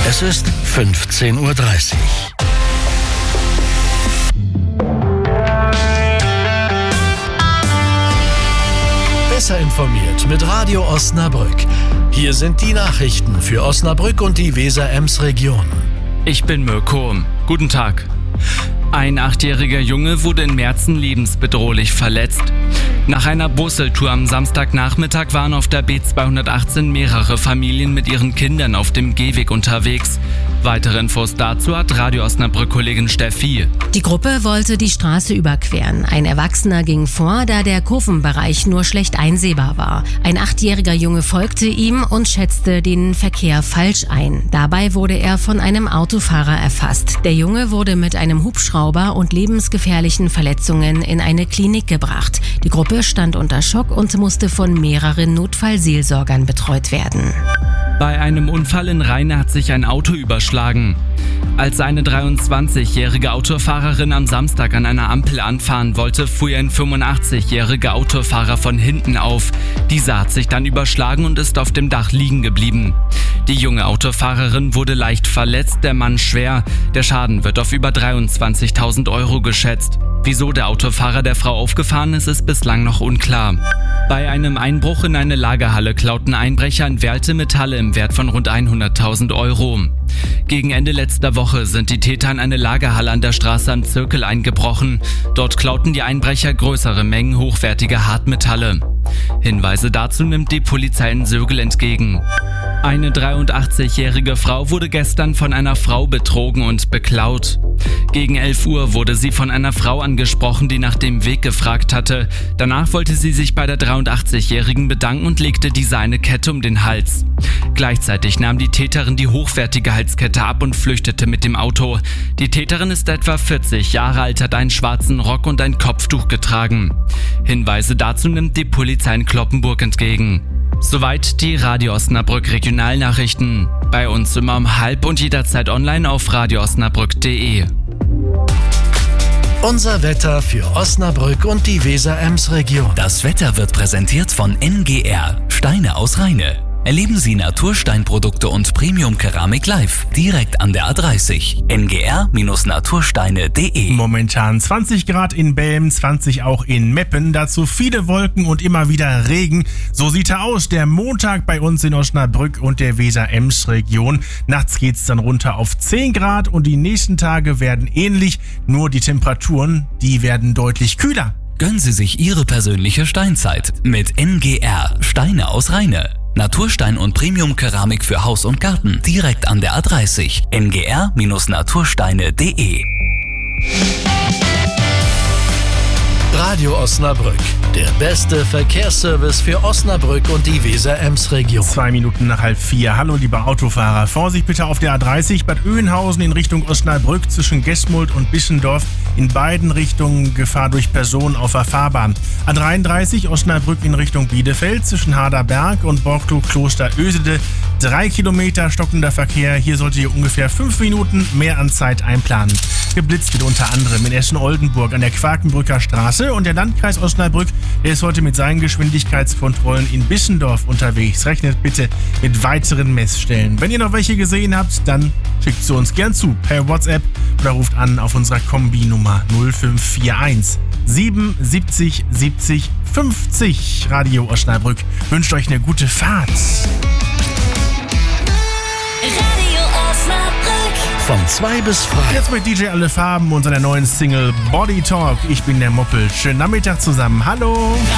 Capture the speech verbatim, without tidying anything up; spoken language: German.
Es ist fünfzehn Uhr dreißig. Besser informiert mit Radio Osnabrück. Hier sind die Nachrichten für Osnabrück und die Weser-Ems-Region. Ich bin Mirko. Guten Tag. Ein achtjähriger Junge wurde in Merzen lebensbedrohlich verletzt. Nach einer Busseltour am Samstagnachmittag waren auf der B zweihundertachtzehn mehrere Familien mit ihren Kindern auf dem Gehweg unterwegs. Weitere Infos dazu hat Radio Osnabrück-Kollegin Steffi. Die Gruppe wollte die Straße überqueren. Ein Erwachsener ging vor, da der Kurvenbereich nur schlecht einsehbar war. Ein achtjähriger Junge folgte ihm und schätzte den Verkehr falsch ein. Dabei wurde er von einem Autofahrer erfasst. Der Junge wurde mit einem Hubschrauber und lebensgefährlichen Verletzungen in eine Klinik gebracht. Die Gruppe stand unter Schock und musste von mehreren Notfallseelsorgern betreut werden. Bei einem Unfall in Rheine hat sich ein Auto überschlagen. Als eine dreiundzwanzigjährige Autofahrerin am Samstag an einer Ampel anfahren wollte, fuhr ein fünfundachtzigjähriger Autofahrer von hinten auf. Dieser hat sich dann überschlagen und ist auf dem Dach liegen geblieben. Die junge Autofahrerin wurde leicht verletzt, der Mann schwer. Der Schaden wird auf über dreiundzwanzigtausend Euro geschätzt. Wieso der Autofahrer der Frau aufgefahren ist, ist bislang noch unklar. Bei einem Einbruch in eine Lagerhalle klauten Einbrecher entwerte Metalle im Wert von rund hunderttausend Euro. Gegen Ende letzter Woche sind die Täter in eine Lagerhalle an der Straße Am Zirkel eingebrochen. Dort klauten die Einbrecher größere Mengen hochwertiger Hartmetalle. Hinweise dazu nimmt die Polizei in Sögel entgegen. Eine dreiundachtzigjährige Frau wurde gestern von einer Frau betrogen und beklaut. Gegen elf Uhr wurde sie von einer Frau angesprochen, die nach dem Weg gefragt hatte. Danach wollte sie sich bei der dreiundachtzigjährigen bedanken und legte diese eine Kette um den Hals. Gleichzeitig nahm die Täterin die hochwertige Halskette ab und flüchtete mit dem Auto. Die Täterin ist etwa vierzig Jahre alt, hat einen schwarzen Rock und ein Kopftuch getragen. Hinweise dazu nimmt die Polizei in Cloppenburg entgegen. Soweit die Radio Osnabrück Regionalnachrichten. Bei uns immer um halb und jederzeit online auf radio osnabrück punkt de. Unser Wetter für Osnabrück und die Weser-Ems-Region. Das Wetter wird präsentiert von N G R, Steine aus Rheine. Erleben Sie Natursteinprodukte und Premium-Keramik live, direkt an der A dreißig. N G R Natursteine punkt de. Momentan zwanzig Grad in Belm, zwanzig auch in Meppen, dazu viele Wolken und immer wieder Regen. So sieht er aus, der Montag bei uns in Osnabrück und der Weser-Ems-Region. Nachts geht's dann runter auf zehn Grad und die nächsten Tage werden ähnlich, nur die Temperaturen, die werden deutlich kühler. Gönnen Sie sich Ihre persönliche Steinzeit mit N G R, Steine aus Rheine. Naturstein und Premium-Keramik für Haus und Garten, direkt an der A dreißig. N G R Natursteine punkt de. Radio Osnabrück, der beste Verkehrsservice für Osnabrück und die Weser-Ems-Region. Zwei Minuten nach halb vier. Hallo lieber Autofahrer. Vorsicht bitte auf der A dreißig, Bad Oeynhausen in Richtung Osnabrück zwischen Gesmult und Bischendorf. In beiden Richtungen Gefahr durch Personen auf der Fahrbahn. A dreiunddreißig Osnabrück in Richtung Bielefeld zwischen Haderberg und Borgtow-Kloster-Ösede. Drei Kilometer stockender Verkehr. Hier sollte ihr ungefähr fünf Minuten mehr an Zeit einplanen. Geblitzt wird unter anderem in Eschen-Oldenburg an der Quakenbrücker Straße und der Landkreis Osnabrück, der ist heute mit seinen Geschwindigkeitskontrollen in Bischendorf unterwegs. Rechnet bitte mit weiteren Messstellen. Wenn ihr noch welche gesehen habt, dann schickt sie uns gern zu per WhatsApp oder ruft an auf unserer Kombinummer null fünf vier eins sieben siebzig siebzig fünfzig. Radio Osnabrück wünscht euch eine gute Fahrt. Radio Osnabrück. Von zwei bis frei. Jetzt mit D J Alle Farben und seiner neuen Single Body Talk. Ich bin der Moppel. Schönen Nachmittag zusammen. Hallo.